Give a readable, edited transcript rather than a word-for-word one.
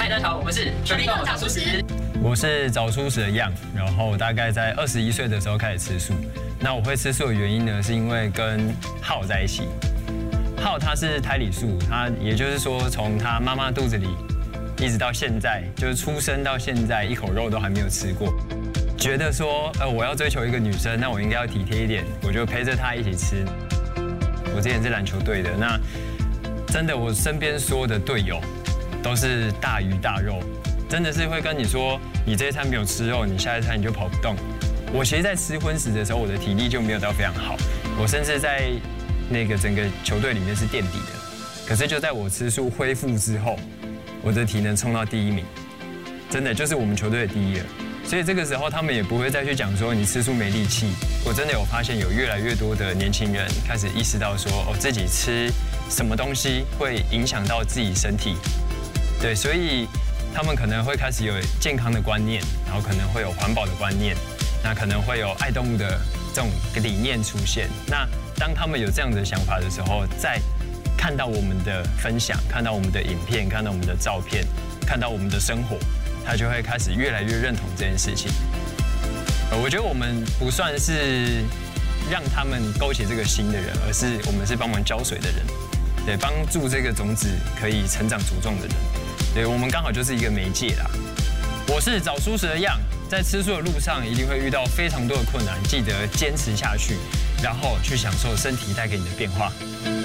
大家好，我们是全民共早熟食。 我是早熟食的样，然后大概在21岁的时候开始吃素。那我会吃素的原因呢，是因为跟浩在一起。浩他是胎里素，他也就是说从他妈妈肚子里一直到现在，就是出生到现在一口肉都还没有吃过。觉得说我要追求一个女生，那我应该要体贴一点，我就陪着她一起吃。我之前是篮球队的，那真的我身边所有的队友都是大鱼大肉。真的是会跟你说，你这一餐没有吃肉，你下一餐你就跑不动。我其实，在吃荤食的时候，我的体力就没有到非常好，我甚至在那个整个球队里面是垫底的。可是就在我吃素恢复之后，我的体能冲到第1名，真的就是我们球队的第1了。所以这个时候他们也不会再去讲说你吃素没力气。我真的有发现有越来越多的年轻人开始意识到说，自己吃什么东西会影响到自己身体。对，所以他们可能会开始有健康的观念，然后可能会有环保的观念，那可能会有爱动物的这种理念出现。那当他们有这样的想法的时候，再看到我们的分享，看到我们的影片，看到我们的照片，看到我们的生活，他就会开始越来越认同这件事情。我觉得我们不算是让他们勾起这个心的人，而是我们是帮忙浇水的人，对，帮助这个种子可以成长茁壮的人。对，我们刚好就是一个媒介啦。我是早熟食的样，在吃素的路上一定会遇到非常多的困难，记得坚持下去，然后去享受身体带给你的变化。